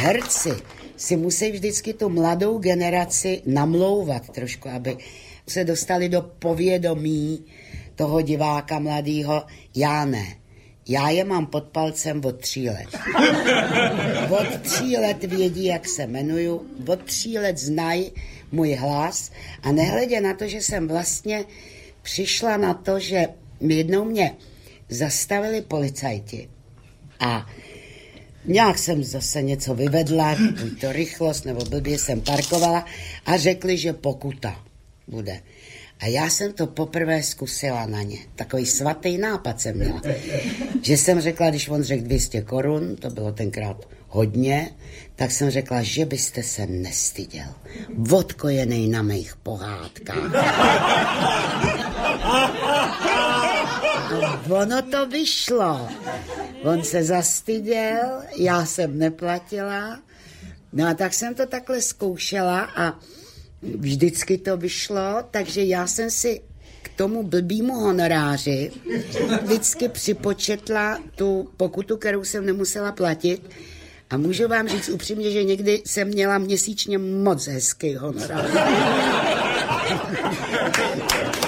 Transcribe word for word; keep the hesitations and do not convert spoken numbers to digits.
herci si musí vždycky tu mladou generaci namlouvat trošku, aby se dostali do povědomí toho diváka mladýho. Já ne. Já je mám pod palcem od tří let. Od tří let vědí, jak se jmenuju, od tří let znají můj hlas a nehledě na to, že jsem vlastně přišla na to, že jednou mě zastavili policajti a nějak jsem zase něco vyvedla, buď to rychlost, nebo blbě jsem parkovala a řekli, že pokuta bude. A já jsem to poprvé zkusila na ně. Takový svatý nápad jsem měla. Že jsem řekla, když on řekl dvě stě korun, to bylo tenkrát hodně, tak jsem řekla, že byste se nestyděl. Odkojenej na mých pohádkách. A ono to vyšlo. On se zastyděl, já jsem neplatila. No a tak jsem to takhle zkoušela a vždycky to vyšlo, takže já jsem si k tomu blbýmu honoráři vždycky připočetla tu pokutu, kterou jsem nemusela platit. A můžu vám říct upřímně, že někdy jsem měla měsíčně moc hezký honorář.